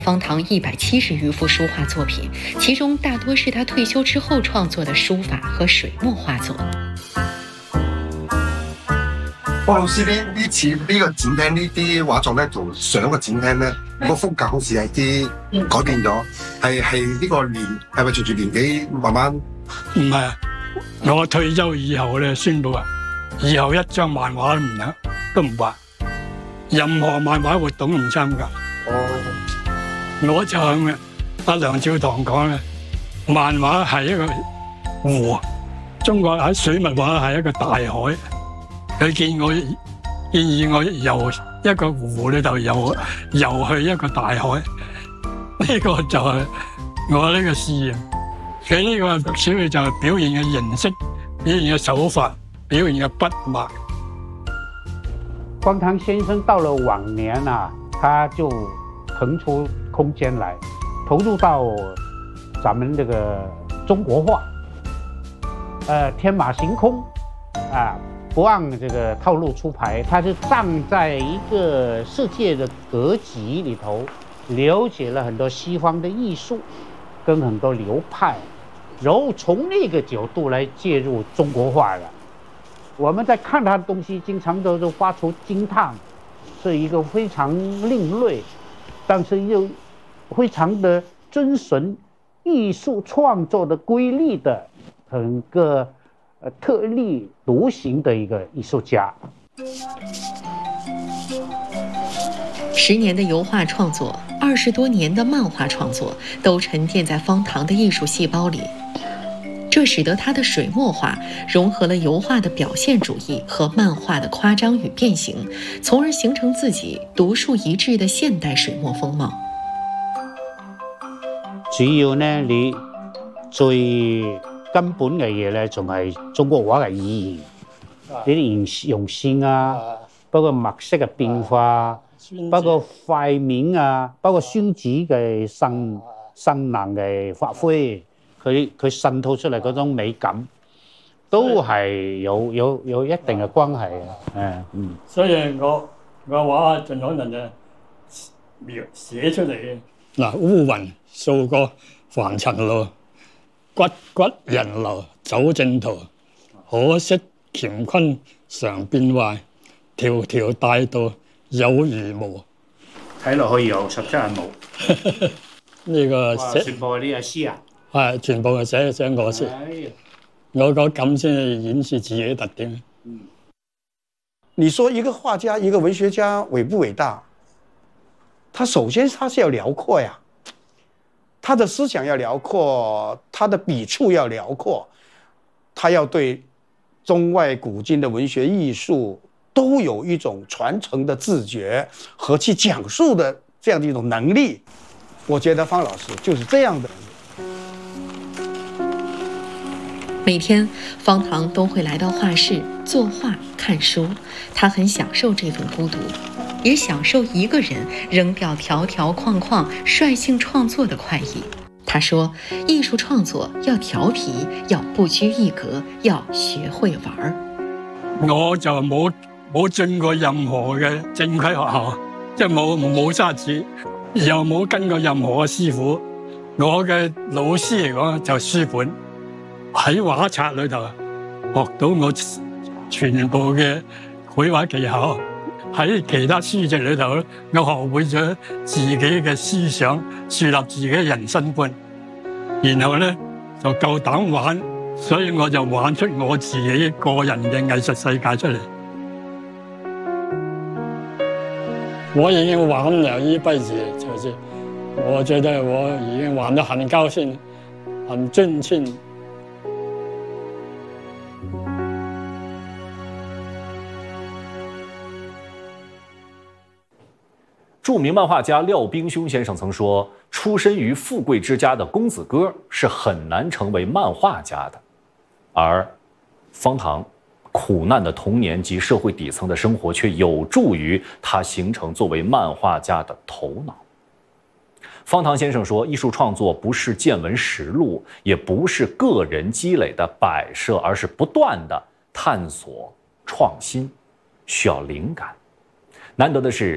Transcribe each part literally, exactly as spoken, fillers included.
方糖一百七十余幅书画作品，其中大多是他退休之后创作的书法和水墨画作。 方老師呢呢次呢個展廳呢啲畫作咧，同上一個展廳咧個風格好似係啲改變咗，係係呢個年係咪隨住年紀慢慢？ 唔係啊，我退休以後咧宣布啊，以後一張漫畫都唔得，都唔畫，任何漫畫活動都唔參加。哦。我就向阿梁照堂講咧，漫畫係一個湖，中國喺水墨畫係一個大海。佢見我建議我由一個湖裏頭游游去一個大海，呢、這個就係我呢個試驗。佢呢個主要就係表現嘅形式、表現嘅手法、表現嘅筆墨。 方糖先生到了晚年啊，他就騰出空間來，投入到咱們這個中國畫，呃，天馬行空，啊，不按這個套路出牌，他是站在一個世界的格局裏頭，了解了很多西方的藝術，跟很多流派，然後從那個角度來介入中國畫的。我們在看他的東西，經常都是發出驚嘆，是一個非常另類，但是又非常的遵循藝術創作的規律的，很個呃特立獨行的一個藝術家。 十年的油畫創作，二十多年的漫畫創作，都沉澱在方糖的藝術細胞裏。這使得他的水墨畫融合了油畫的表現主義和漫畫的誇張與變形，從而形成自己獨樹一幟的現代水墨風貌。 主要呢，你最根本嘅嘢咧，仲係中國畫嘅意義，你啲用線啊，包括墨色嘅變化，包括塊面啊，包括宣紙嘅生生能嘅發揮。佢佢滲透出嚟嗰種美感，都係有有有一定嘅關係嘅。誒，嗯。 所以我我畫盡可能就描寫出嚟嘅。嗱，烏雲掃過凡塵路，骨骨人流走正途。可惜乾坤常變壞，條條大道有如無。 睇落去有十七人冇。 呢個全部係呢個詩啊！ 係全部係寫寫我先，我覺得咁先係演示自己嘅特點。嗯， 你說一個畫家、一個文學家偉不偉大？他首先他是要遼闊呀，他的思想要遼闊，他的筆觸要遼闊，他要對中外古今的文學藝術都有一種傳承的自覺和去講述的這樣的一種能力。我覺得方老師就是這樣的人。 每天，方糖都會來到畫室作畫、看書。他很享受這份孤獨，也享受一個人扔掉條條框框、率性創作的快意。他說：“藝術創作要調皮，要不拘一格，要學會玩。” 我就冇冇進過任何嘅正規學校，即係冇冇沙紙，又冇跟過任何嘅師傅。我嘅老師嚟講就書本。喺畫冊裏頭學到我全部嘅繪畫技巧，喺其他書籍裏頭我學會咗自己嘅思想，樹立自己嘅人生觀，然後咧就夠膽玩，所以我就玩出我自己個人嘅藝術世界出嚟。我已經玩了一輩子，就是我覺得我已經玩得很高興，很盡興。 著名漫画家廖冰兄先生曾说，出身于富贵之家的公子哥是很难成为漫画家的，而方糖苦难的童年及社会底层的生活却有助于他形成作为漫画家的头脑。方糖先生说，艺术创作不是见闻实录，也不是个人积累的摆设，而是不断的探索创新，需要灵感。难得的是，他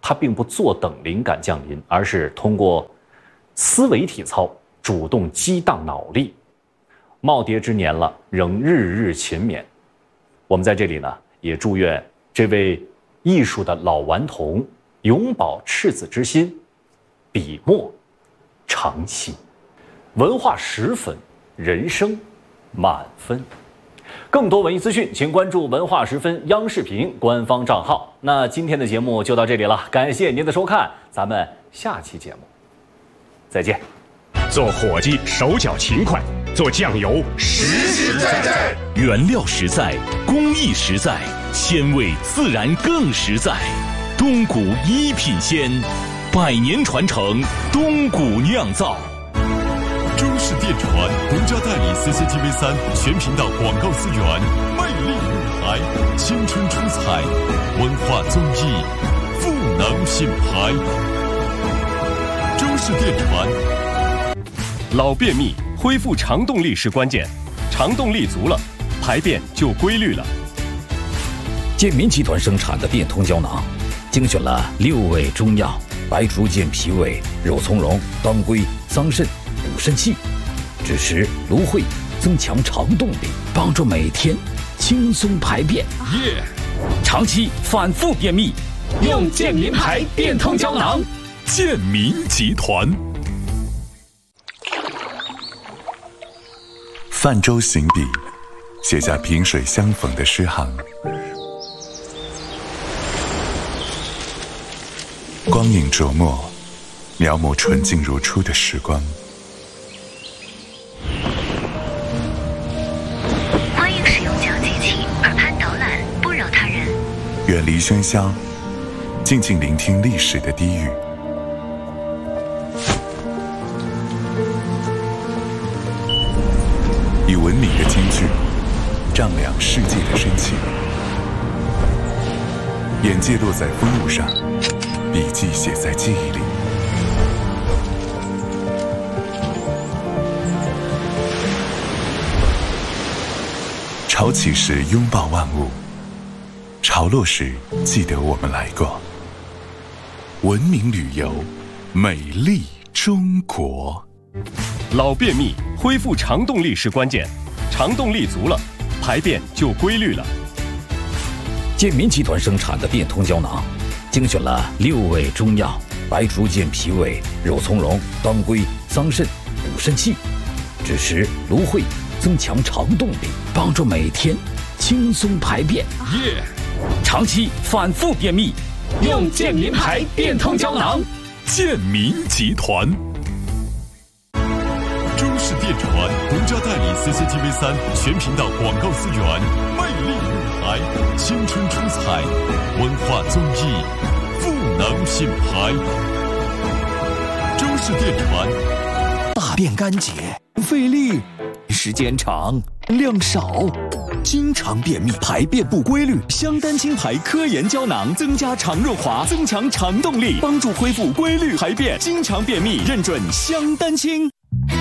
它并不坐等灵感降临，而是通过思维体操主动激荡脑力。耄耋之年了，仍日日勤勉。我们在这里呢，也祝愿这位艺术的老顽童永葆赤子之心，笔墨长新。文化十分，人生满分。更多文艺资讯，请关注文化十分央视频官方账号。那今天的节目就到这里了，感谢您的收看，咱们下期节目再见。 做伙计手脚勤快，做酱油实实在在，原料实在，工艺实在，鲜味自然更实在。东谷一品鲜，百年传承，东谷酿造。 中式电传独家代理 C C T V 三全频道广告资源，魅力舞台，青春出彩，文化综艺，赋能品牌。中式电传。老便秘恢复肠动力是关键，肠动力足了，排便就规律了。 健民集团生产的变通胶囊，精选了六味中药，白术健脾胃、肉苁蓉、当归、桑葚、补肾气，枳实、芦荟，增强肠动力，帮助每天轻松排便。 耶！ 长期反复便秘，用健民牌变通胶囊。 健民集团。 泛舟行笔，写下萍水相逢的诗行。光影琢磨，描摹纯净如初的时光。 欢迎使用讲解器，耳畔导览，不扰他人。 远离喧嚣，静静聆听历史的低语。以文明的金句丈量世界的深情，眼界落在风物上，笔记写在记忆里。潮起时拥抱万物，潮落时记得我们来过。文明旅游，美丽中国。 老便秘恢复肠动力是关键，肠动力足了，排便就规律了。 健民集团生产的变通胶囊，精选了六味中药，白术健脾胃、肉苁蓉、当归、桑葚、补肾气，枳实、芦荟，增强肠动力，帮助每天轻松排便。 耶！ 长期反复便秘，用健民牌变通胶囊。 健民集团。中式电传独家代理 C C T V 三全频道广告资源，魅力舞台，青春出彩，文化综艺，赋能品牌。中式电传。 大便干结，费力，时间长，量少，经常便秘，排便不规律。香丹清牌科研胶囊增加肠润滑，增强肠动力，帮助恢复规律排便。经常便秘，认准香丹清。